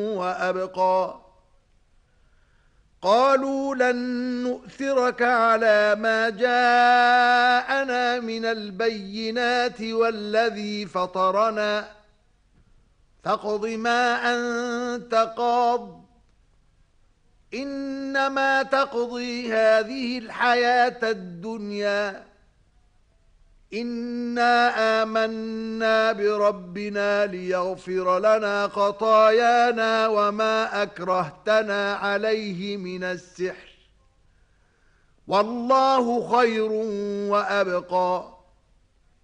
وأبقى قالوا لن نؤثرك على ما جاءنا من البينات والذي فطرنا فاقض ما أنت قاض إنما تقضي هذه الحياة الدنيا إنا آمنا بربنا ليغفر لنا خطايانا وما أكرهتنا عليه من السحر والله خير وأبقى